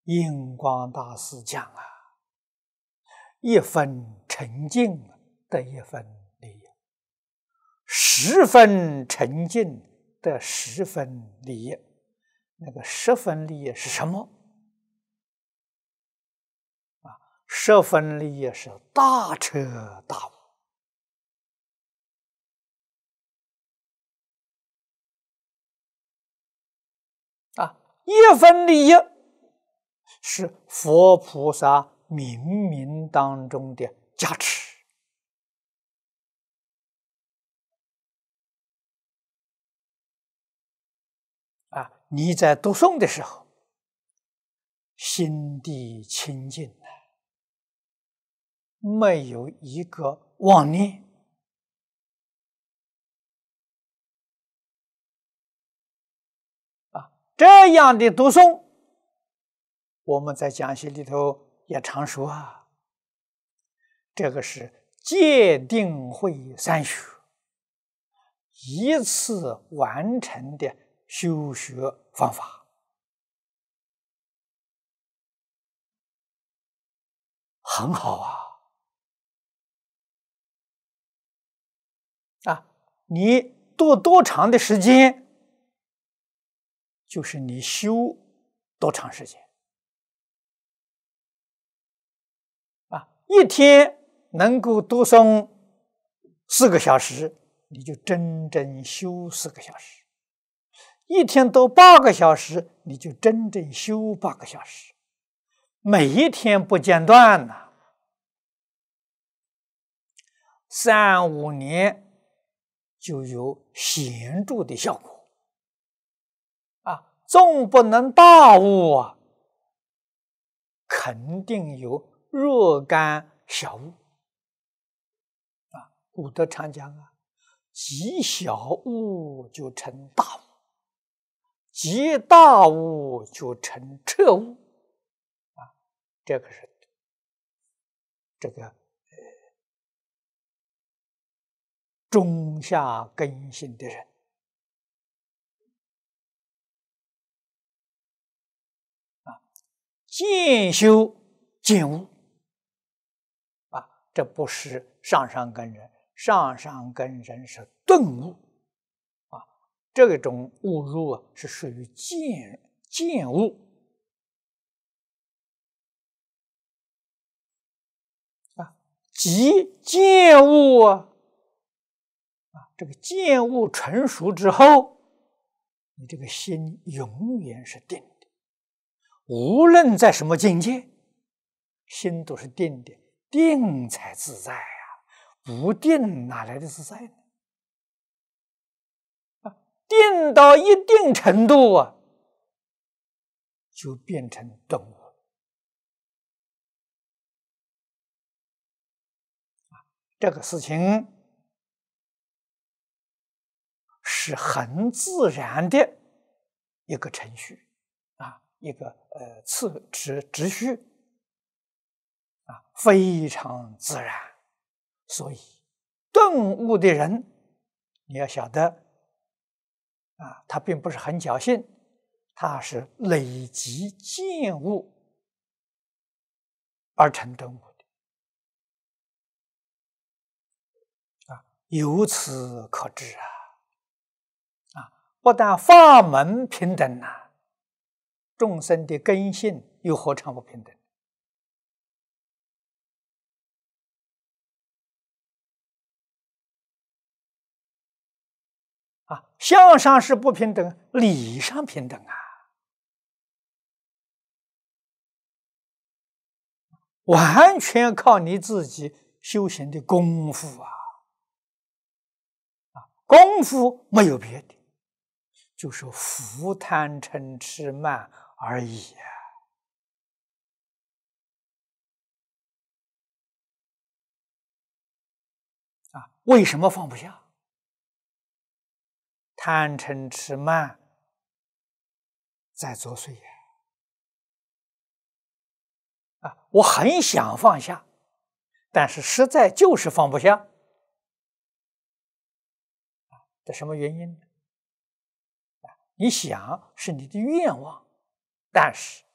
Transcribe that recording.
印光大师讲啊，一分沉静得一分利益，10分沉静得10分利益。那个10分利益是什么？10分利益是大彻大悟1分利益是佛菩萨冥冥当中的加持你在读诵的时候，心地清净没有一个妄念这样的读诵，我们在讲习里头也常说这个是戒定慧三学一次完成的修学方法，很好你读多长的时间，就是你修多长时间一天能够读诵4个小时，你就真正修4个小时；一天读8个小时，你就真正修8个小时。每一天不间断3、5年就有显著的效果纵不能大悟肯定有若干小悟古德常讲极小悟就成大悟，极大悟就成彻悟这个是中下根性的人渐修渐悟这不是上根人，上根人是顿悟这种悟入是属于渐悟即渐悟这个渐悟成熟之后，你这个心永远是定的，无论在什么境界，心都是定的，定才自在不定哪来的自在呢？定到一定程度就变成顿悟这个事情是很自然的一个程序一个秩序非常自然。所以顿悟的人，你要晓得他并不是很侥幸，他是累积渐悟而成顿悟的由此可知不但法门平等众生的根性又何尝不平等相上是不平等，理上平等完全靠你自己修行的功夫功夫没有别的，就是伏贪嗔痴慢而已为什么放不下？贪嗔痴慢在作祟我很想放下，但是实在就是放不下这什么原因呢？你想是你的愿望，但是